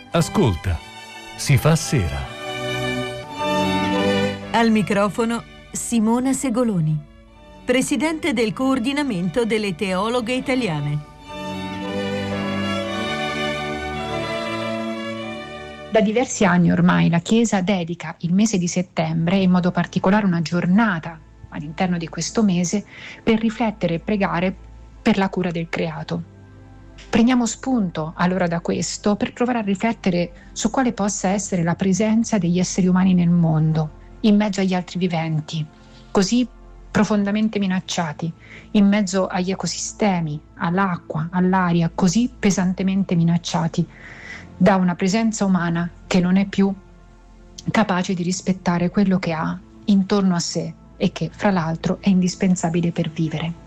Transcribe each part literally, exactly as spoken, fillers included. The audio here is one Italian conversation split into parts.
Ascolta, si fa sera. Al microfono Simona Segoloni, presidente del coordinamento delle teologhe italiane. Da diversi anni ormai la Chiesa dedica il mese di settembre, in modo particolare una giornata all'interno di questo mese, per riflettere e pregare per la cura del creato. Prendiamo spunto allora da questo per provare a riflettere su quale possa essere la presenza degli esseri umani nel mondo, in mezzo agli altri viventi, così profondamente minacciati, in mezzo agli ecosistemi, all'acqua, all'aria, così pesantemente minacciati da una presenza umana che non è più capace di rispettare quello che ha intorno a sé e che, fra l'altro, è indispensabile per vivere.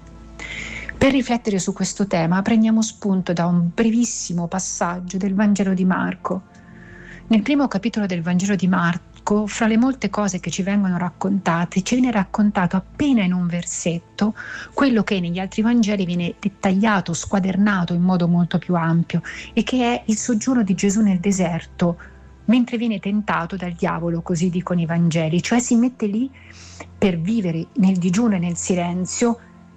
Per riflettere su questo tema prendiamo spunto da un brevissimo passaggio del Vangelo di Marco. Nel primo capitolo del Vangelo di Marco, fra le molte cose che ci vengono raccontate, ci viene raccontato appena in un versetto quello che negli altri Vangeli viene dettagliato, squadernato in modo molto più ampio, e che è il soggiorno di Gesù nel deserto mentre viene tentato dal diavolo, così dicono i Vangeli, cioè si mette lì per vivere nel digiuno e nel silenzio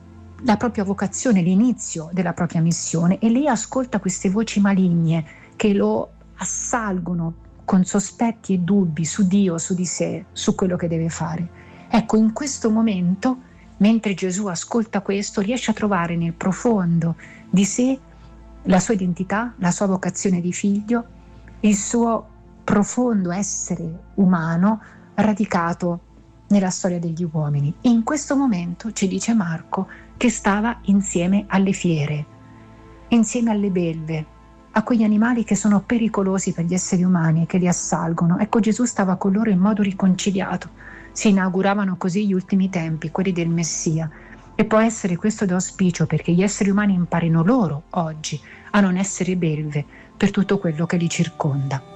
la propria vocazione, l'inizio della propria missione, e lì ascolta queste voci maligne che lo assalgono con sospetti e dubbi su Dio, su di sé, su quello che deve fare. Ecco, in questo momento, mentre Gesù ascolta questo, riesce a trovare nel profondo di sé la sua identità, la sua vocazione di figlio, il suo profondo essere umano radicato nella storia degli uomini. In questo momento, ci dice Marco, che stava insieme alle fiere, insieme alle belve, a quegli animali che sono pericolosi per gli esseri umani e che li assalgono. Ecco, Gesù stava con loro in modo riconciliato. Si inauguravano così gli ultimi tempi, quelli del Messia. E può essere questo d'auspicio perché gli esseri umani imparino loro oggi a non essere belve per tutto quello che li circonda.